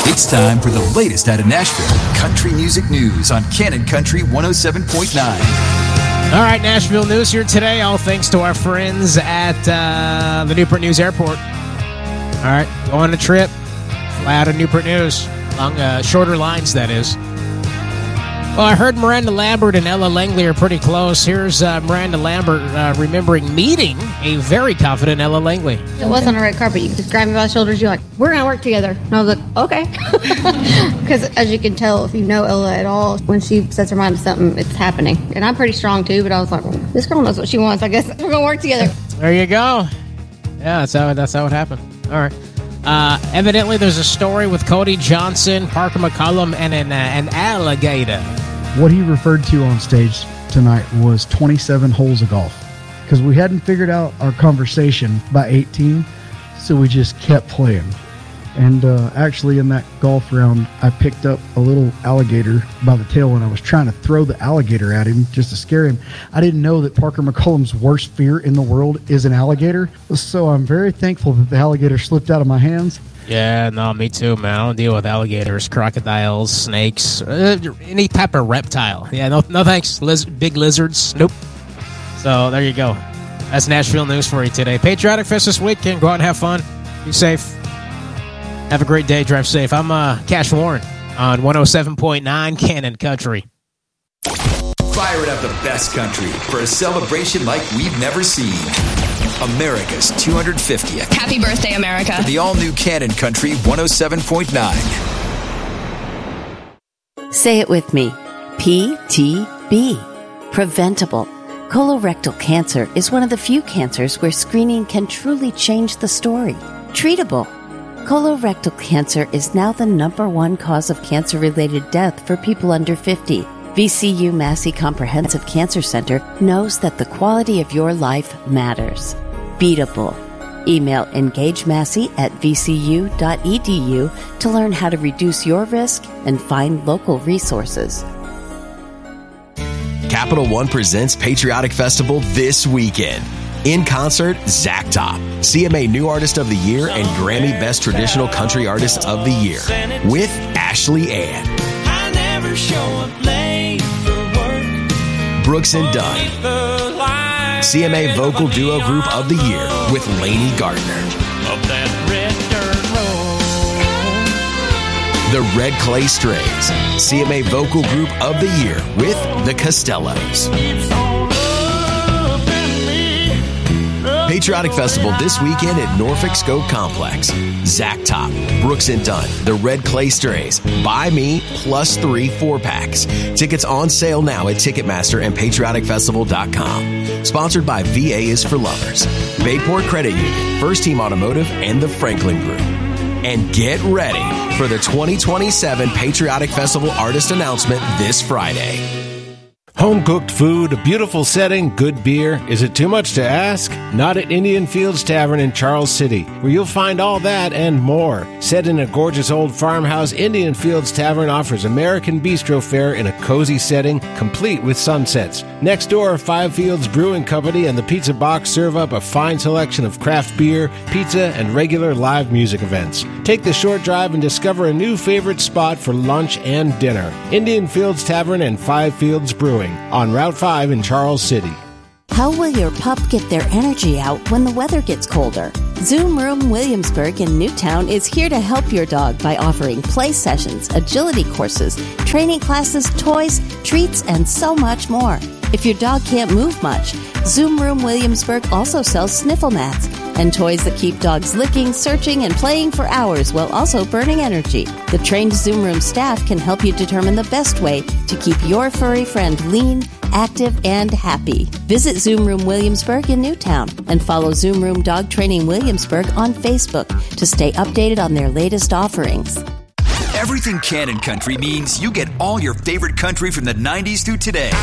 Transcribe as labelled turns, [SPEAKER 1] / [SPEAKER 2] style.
[SPEAKER 1] It's time for the latest out of Nashville country music news on Cannon Country 107.9.
[SPEAKER 2] All right, Nashville news here today, all thanks to our friends at the Newport News Airport. All right, go on a trip, fly out of Newport News, long shorter lines, that is. Well, I heard Miranda Lambert and Ella Langley are pretty close. Here's Miranda Lambert remembering meeting a very confident Ella Langley.
[SPEAKER 3] It wasn't a red carpet. You could just grab me by the shoulders. You're like, we're going to work together. And I was like, okay. Because as you can tell, if you know Ella at all, when she sets her mind to something, it's happening. And I'm pretty strong, too, but I was like, well, this girl knows what she wants. I guess we're going to work together.
[SPEAKER 2] There you go. Yeah, that's how it happened. All right. Evidently, there's a story with Cody Johnson, Parker McCollum, and an alligator.
[SPEAKER 4] What he referred to on stage tonight was 27 holes of golf, because we hadn't figured out our conversation by 18, so we just kept playing. And actually, in that golf round, I picked up a little alligator by the tail, and I was trying to throw the alligator at him just to scare him. I didn't know that Parker McCollum's worst fear in the world is an alligator, so I'm very thankful that the alligator slipped out of my hands.
[SPEAKER 2] Yeah, no, me too, man. I don't deal with alligators, crocodiles, snakes, any type of reptile. Yeah, no thanks. Big lizards, nope. So there you go. That's Nashville news for you today. Patriotic Fest this weekend. Go out and have fun. Be safe. Have a great day. Drive safe. I'm Cash Warren on 107.9 Cannon Country.
[SPEAKER 1] Firing up the best country for a celebration like we've never seen. America's 250th.
[SPEAKER 5] Happy birthday, America.
[SPEAKER 1] The all-new Cannon Country 107.9.
[SPEAKER 6] Say it with me. PTB. Preventable. Colorectal cancer is one of the few cancers where screening can truly change the story. Treatable. Colorectal cancer is now the #1 cause of cancer-related death for people under 50. VCU Massey Comprehensive Cancer Center knows that the quality of your life matters. Beatable. Email engagemassey@vcu.edu to learn how to reduce your risk and find local resources.
[SPEAKER 7] Capital One presents Patriotic Festival this weekend. In concert, Zach Top, CMA New Artist of the Year and Grammy Best Traditional Country Artist of the Year, with Ashley Ann. Brooks and Dunn, CMA Vocal Duo Group of the Year with Lainey Gardner. The Red Clay Strays, CMA Vocal Group of the Year with The Costellos. Patriotic Festival this weekend at Norfolk Scope Complex. Zach Top, Brooks and Dunn, The Red Clay Strays, Buy Me, +3 4-packs. Tickets on sale now at Ticketmaster and PatrioticFestival.com. Sponsored by VA is for Lovers, Bayport Credit Union, First Team Automotive, and the Franklin Group. And get ready for the 2027 Patriotic Festival artist announcement this Friday.
[SPEAKER 8] Home-cooked food, a beautiful setting, good beer. Is it too much to ask? Not at Indian Fields Tavern in Charles City, where you'll find all that and more. Set in a gorgeous old farmhouse, Indian Fields Tavern offers American bistro fare in a cozy setting, complete with sunsets. Next door, Five Fields Brewing Company and the Pizza Box serve up a fine selection of craft beer, pizza, and regular live music events. Take the short drive and discover a new favorite spot for lunch and dinner. Indian Fields Tavern and Five Fields Brewing on Route 5 in Charles City.
[SPEAKER 6] How will your pup get their energy out when the weather gets colder? Zoom Room Williamsburg in Newtown is here to help your dog by offering play sessions, agility courses, training classes, toys, treats, and so much more. If your dog can't move much, Zoom Room Williamsburg also sells sniffle mats and toys that keep dogs licking, searching, and playing for hours while also burning energy. The trained Zoom Room staff can help you determine the best way to keep your furry friend lean, active, and happy. Visit Zoom Room Williamsburg in Newtown and follow Zoom Room Dog Training Williamsburg on Facebook to stay updated on their latest offerings.
[SPEAKER 1] Everything Cannon Country means you get all your favorite country from the 90s through today.